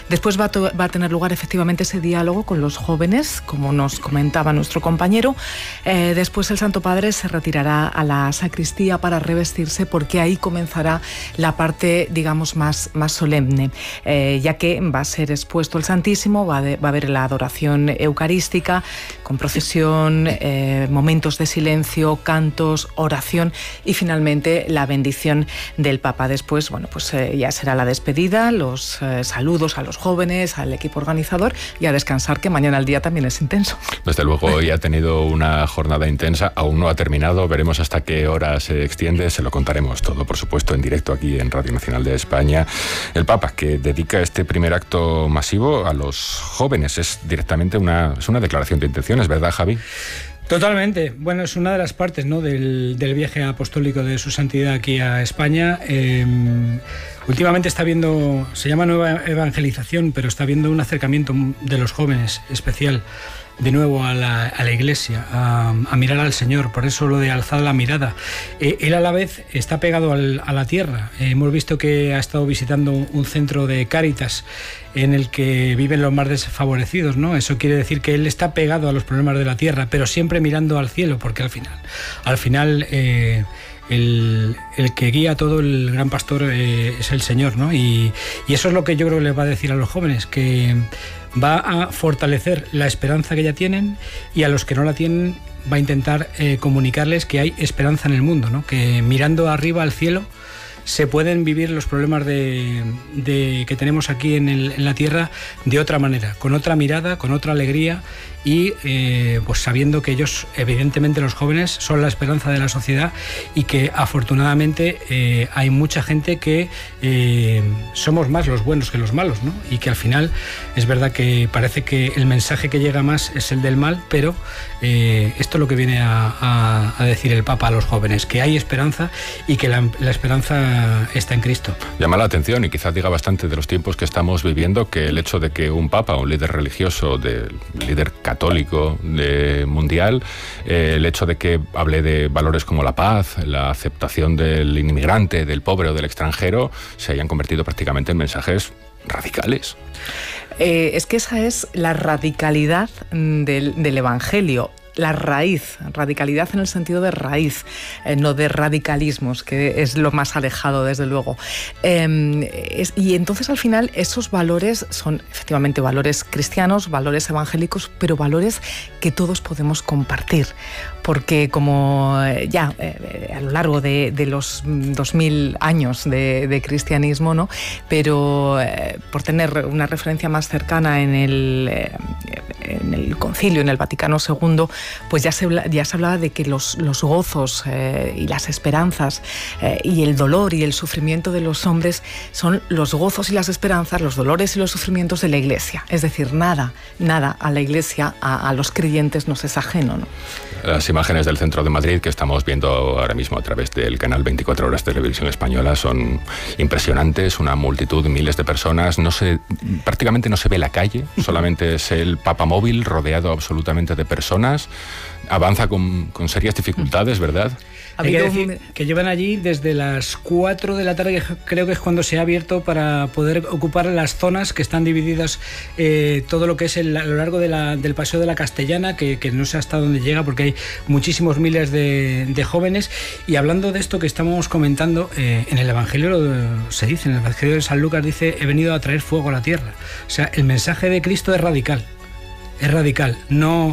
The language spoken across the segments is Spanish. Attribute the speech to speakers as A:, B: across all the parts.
A: Después va a tener lugar efectivamente ese diálogo con los jóvenes, como nos comentaba nuestro compañero. Después el Santo Padre se retirará a la sacristía para revestirse, porque ahí comenzará la parte, digamos, más solemne, ya que va a ser expuesto el Santísimo, va a haber la adoración eucarística, con procesión, momentos de silencio, cantos, oración y finalmente la bendición del Papa. Después, bueno, pues ya será la despedida, los saludos a los jóvenes, al equipo organizador y a descansar, que mañana el día también es intenso.
B: Desde luego, hoy ha tenido una jornada intensa, aún no ha terminado, veremos hasta qué hora se extiende, se lo contaremos todo, por supuesto, en directo aquí en Radio Nacional de España. El Papa, que dedica este primer acto masivo a los jóvenes, es directamente una declaración de intenciones, ¿verdad, Javi?
C: Totalmente. Bueno, es una de las partes, ¿no?, del viaje apostólico de su santidad aquí a España. Últimamente está viendo, se llama nueva evangelización, pero está viendo un acercamiento de los jóvenes especial, de nuevo a la Iglesia, a mirar al Señor. Por eso lo de alzar la mirada. Él a la vez está pegado a la tierra. Hemos visto que ha estado visitando un centro de Cáritas en el que viven los más desfavorecidos, ¿no? Eso quiere decir que él está pegado a los problemas de la tierra, pero siempre mirando al cielo, porque al final el que guía todo, el gran pastor, es el Señor, ¿no? Y eso es lo que yo creo que les va a decir a los jóvenes, que va a fortalecer la esperanza que ya tienen, y a los que no la tienen va a intentar comunicarles que hay esperanza en el mundo, ¿no? Que mirando arriba al cielo se pueden vivir los problemas que tenemos aquí en la tierra de otra manera, con otra mirada, con otra alegría, y pues sabiendo que ellos, evidentemente los jóvenes, son la esperanza de la sociedad, y que afortunadamente hay mucha gente que somos más los buenos que los malos, ¿no? Y que al final es verdad que parece que el mensaje que llega más es el del mal, pero esto es lo que viene a decir el Papa a los jóvenes, que hay esperanza y que la esperanza está en Cristo.
B: Llama la atención, y quizás diga bastante de los tiempos que estamos viviendo, que el hecho de que un Papa, un líder religioso, líder católico mundial, el hecho de que hable de valores como la paz, la aceptación del inmigrante, del pobre o del extranjero, se hayan convertido prácticamente en mensajes radicales.
A: Es que esa es la radicalidad del Evangelio. La raíz, radicalidad en el sentido de raíz, no de radicalismos, que es lo más alejado, desde luego. Y entonces, al final, esos valores son efectivamente valores cristianos, valores evangélicos, pero valores que todos podemos compartir. Porque como ya a lo largo de los 2000 años de cristianismo, ¿no?, pero por tener una referencia más cercana en el concilio, en el Vaticano II, pues ya se hablaba de que los gozos y las esperanzas y el dolor y el sufrimiento de los hombres son los gozos y las esperanzas, los dolores y los sufrimientos de la Iglesia. Es decir, nada a la Iglesia, a los creyentes, nos es ajeno, ¿no?
B: Las imágenes del centro de Madrid que estamos viendo ahora mismo a través del canal 24 Horas de Televisión Española son impresionantes, una multitud, miles de personas, prácticamente no se ve la calle, solamente es el Papa móvil rodeado absolutamente de personas, avanza con serias dificultades, ¿verdad?
C: Hay que decir que llevan allí desde las 4 de la tarde, que creo que es cuando se ha abierto, para poder ocupar las zonas que están divididas, todo lo que es a lo largo del Paseo de la Castellana, que no sé hasta dónde llega, porque hay muchísimos miles de jóvenes. Y hablando de esto que estamos comentando, en el Evangelio se dice, en el Evangelio de San Lucas dice: he venido a traer fuego a la tierra. O sea, el mensaje de Cristo es radical, no...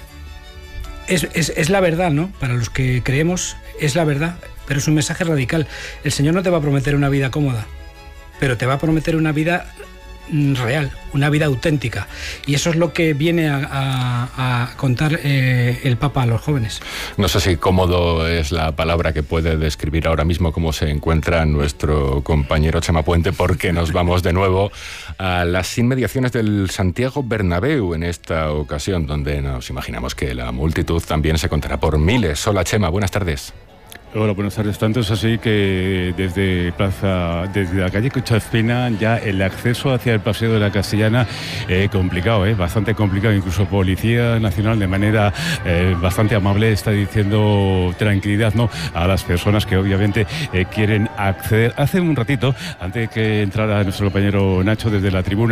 C: Es la verdad, ¿no? Para los que creemos es la verdad, pero es un mensaje radical. El Señor no te va a prometer una vida cómoda, pero te va a prometer una vida real, una vida auténtica. Y eso es lo que viene a contar el Papa a los jóvenes.
B: No sé si cómodo es la palabra que puede describir ahora mismo cómo se encuentra nuestro compañero Chema Puente, porque nos vamos de nuevo a las inmediaciones del Santiago Bernabéu en esta ocasión, donde nos imaginamos que la multitud también se contará por miles. Hola, Chema, buenas tardes.
D: Hola, buenas tardes. Tanto es así que desde la calle Concha-Espina, ya el acceso hacia el Paseo de la Castellana complicado, bastante complicado. Incluso Policía Nacional, de manera bastante amable, está diciendo tranquilidad, ¿no?, a las personas que obviamente quieren acceder. Hace un ratito, antes de que entrara nuestro compañero Nacho desde la tribuna,